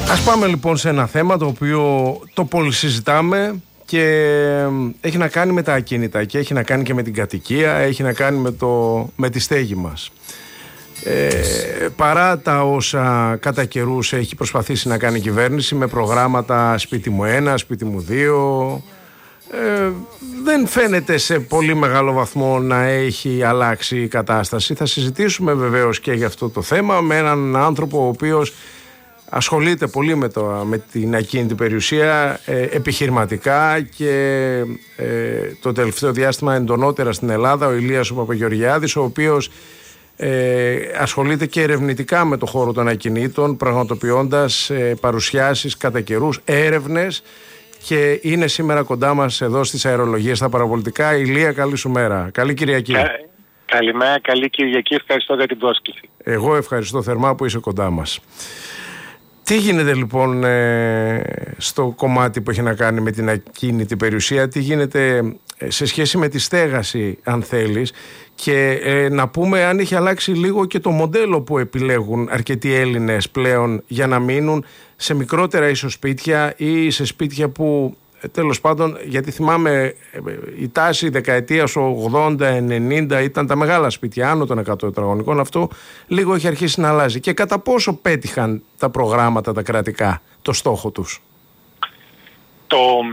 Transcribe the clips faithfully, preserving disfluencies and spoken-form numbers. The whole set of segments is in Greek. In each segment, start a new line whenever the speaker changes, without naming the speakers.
Ας πάμε λοιπόν σε ένα θέμα το οποίο το πολυσυζητάμε και έχει να κάνει με τα ακίνητα και έχει να κάνει και με την κατοικία, έχει να κάνει με, το, με τη στέγη μας. Ε, παρά τα όσα κατά καιρούς έχει προσπαθήσει να κάνει η κυβέρνηση με προγράμματα σπίτι μου ένα, σπίτι μου δύο, ε, δεν φαίνεται σε πολύ μεγάλο βαθμό να έχει αλλάξει η κατάσταση. Θα συζητήσουμε βεβαίως και για αυτό το θέμα με έναν άνθρωπο ο οποίος ασχολείται πολύ με, το, με την ακίνητη περιουσία ε, επιχειρηματικά και ε, το τελευταίο διάστημα εντονότερα στην Ελλάδα, ο Ηλίας ο Παπαγεωργιάδης, ο οποίος ε, ασχολείται και ερευνητικά με το χώρο των ακινήτων, πραγματοποιώντας ε, παρουσιάσεις κατά καιρούς, έρευνες, και είναι σήμερα κοντά μας εδώ στις αερολογίες στα παραπολιτικά. Ηλία, καλή σου μέρα. Καλή Κυριακή.
Κα, καλημέρα, καλή Κυριακή. Ευχαριστώ για την πρόσκληση.
Εγώ ευχαριστώ θερμά που είσαι κοντά μας. Τι γίνεται λοιπόν ε, στο κομμάτι που έχει να κάνει με την ακίνητη περιουσία, τι γίνεται ε, σε σχέση με τη στέγαση, αν θέλεις, και ε, να πούμε αν έχει αλλάξει λίγο και το μοντέλο που επιλέγουν αρκετοί Έλληνες πλέον για να μείνουν σε μικρότερα ίσως σπίτια ή σε σπίτια που ε, τέλος πάντων, γιατί θυμάμαι ε, η τάση δεκαετίας ογδόντα ενενήντα ήταν τα μεγάλα σπίτια άνω των εκατό τετραγωνικών. Αυτό λίγο έχει αρχίσει να αλλάζει. Και κατά πόσο πέτυχαν τα προγράμματα τα κρατικά το στόχο τους?
Το...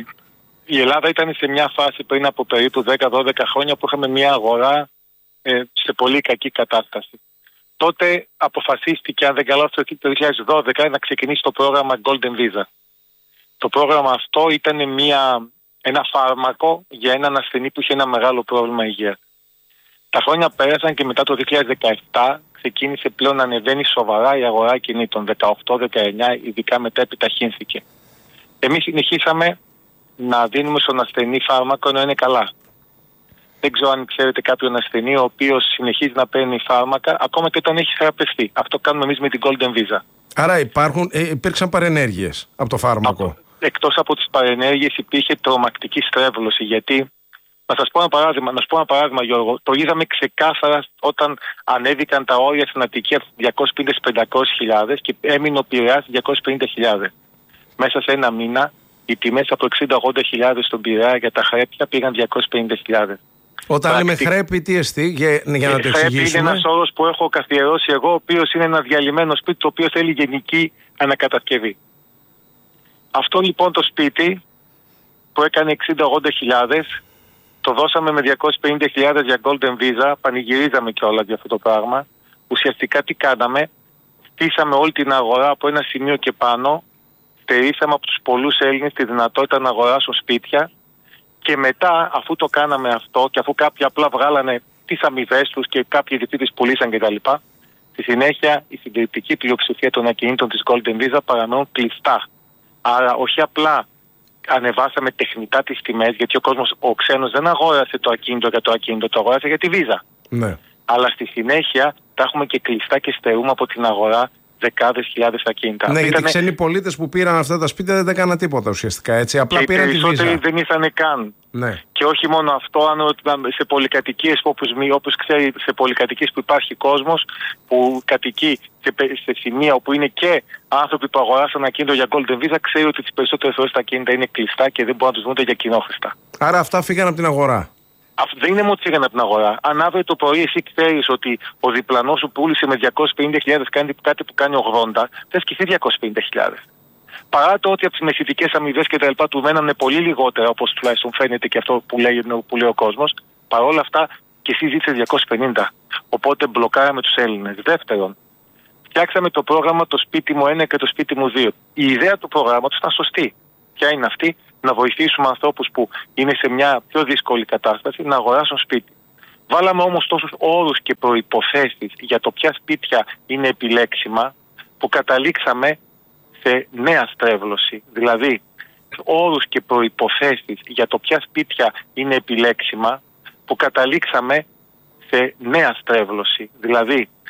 Η Ελλάδα ήταν σε μια φάση πριν από περίπου δέκα δώδεκα χρόνια που είχαμε μια αγορά ε, σε πολύ κακή κατάσταση. Τότε αποφασίστηκε, αν δεν καλά, το δύο χιλιάδες δώδεκα να ξεκινήσει το πρόγραμμα Golden Visa. Το πρόγραμμα αυτό ήταν μια, ένα φάρμακο για έναν ασθενή που είχε ένα μεγάλο πρόβλημα υγείας. Τα χρόνια πέρασαν και μετά το δύο χιλιάδες δεκαεπτά ξεκίνησε πλέον να ανεβαίνει σοβαρά η αγορά κινήτων. δεκαοκτώ δεκαεννιά ειδικά μετά επιταχύνθηκε. Εμείς συνεχίσαμε να δίνουμε στον ασθενή φάρμακο ενώ είναι καλά. Δεν ξέρω αν ξέρετε κάποιον ασθενή ο οποίος συνεχίζει να παίρνει φάρμακα ακόμα και όταν έχει θεραπευτεί. Αυτό κάνουμε εμείς με την Golden Visa. Άρα υπάρχουν, ε, υπήρξαν παρενέργειες από το φάρμακο. Από, εκτός από τις παρενέργειες υπήρχε τρομακτική στρέβλωση. Γιατί, να σας πω ένα παράδειγμα, να σας πω ένα παράδειγμα Γιώργο, το είδαμε ξεκάθαρα όταν ανέβηκαν τα όρια στην Αττική από διακόσιες πενήντα στις πεντακόσιες χιλιάδες και έμεινε ο Πειραιάς διακόσιες πενήντα χιλιάδες. Μέσα σε ένα μήνα οι τιμές από εξήντα ογδόντα χιλιάδες στον Πειραιά για τα χρέπια πήγαν διακόσιες πενήντα χιλιάδες. Όταν Πρακτικ... λέμε χρέπη, τι εστί, για, για να το εξηγήσουμε. Χρέπη είναι ένας όρος που έχω καθιερώσει εγώ, ο οποίος είναι ένα διαλυμένο σπίτι, το οποίο θέλει γενική ανακατασκευή. Αυτό λοιπόν το σπίτι που έκανε εξήντα ογδόντα χιλιάδες, το δώσαμε με διακόσιες πενήντα χιλιάδες για Golden Visa, πανηγυρίζαμε κιόλας για αυτό το πράγμα. Ουσιαστικά τι κάναμε, στήσαμε όλη την αγορά από ένα σημείο και πάνω, στερήσαμε από τους πολλούς Έλληνες τη δυνατότητα να αγοράσουν σπίτια. Και μετά, αφού το κάναμε αυτό και αφού κάποιοι απλά βγάλανε τις αμοιβές τους και κάποιοι διαιτητές πουλήσαν κτλ., στη συνέχεια η συντριπτική πλειοψηφία των ακινήτων της Golden Visa παραμένουν κλειστά. Άρα, όχι απλά ανεβάσαμε τεχνητά τις τιμές, γιατί ο κόσμος, ο ξένος δεν αγόρασε το ακίνητο για το ακίνητο, το αγόρασε για τη Visa. Ναι. Αλλά στη συνέχεια τα έχουμε και κλειστά και στερούμε από την αγορά δεκάδες χιλιάδες ακίνητα.
Ναι, γιατί οι ξένοι πολίτες που πήραν αυτά τα σπίτια δεν έκαναν τίποτα ουσιαστικά. Έτσι. Απλά
και
πήραν τη Visa.
Οι περισσότεροι δεν ήρθαν καν. Ναι. Και όχι μόνο αυτό, αν σε πολυκατοικίες, όπως, όπως ξέρει, σε πολυκατοικίες που υπάρχει κόσμος που κατοικεί σε, σε σημεία όπου είναι και άνθρωποι που αγοράσαν ακίνητο για Golden Visa, ξέρει ότι τις περισσότερες φορές τα ακίνητα είναι κλειστά και δεν μπορούν να τους δουν για κοινόχρηστα.
Άρα αυτά φύγαν από την αγορά.
Αυτό δεν είναι μόνο ότι φύγαν από την αγορά. Αν αύριο το πρωί εσύ ξέρεις ότι ο διπλανός σου πούλησε με διακόσιες πενήντα χιλιάδες κάνει κάτι που κάνει ογδόντα, θες και εσύ διακόσιες πενήντα χιλιάδες. Παρά το ότι από τις μεσητικές αμοιβές και τα λοιπά του μένανε πολύ λιγότερα, όπως τουλάχιστον φαίνεται και αυτό που λέει, που λέει ο κόσμος, παρόλα αυτά και εσύ ζήτησες διακόσιες πενήντα. Οπότε μπλοκάραμε τους Έλληνες. Δεύτερον, φτιάξαμε το πρόγραμμα το σπίτι μου ένα και το σπίτι μου δύο. Η ιδέα του προγράμματος ήταν σωστή. Ποια είναι αυτή? Να βοηθήσουμε ανθρώπους που είναι σε μια πιο δύσκολη κατάσταση να αγοράσουν σπίτι. Βάλαμε όμως τόσους όρους και προϋποθέσεις για το ποια σπίτια είναι επιλέξιμα που καταλήξαμε σε νέα στρέβλωση. Δηλαδή, όρους και προϋποθέσεις για το ποια σπίτια είναι επιλέξιμα που καταλήξαμε σε νέα στρέβλωση. Δηλαδή,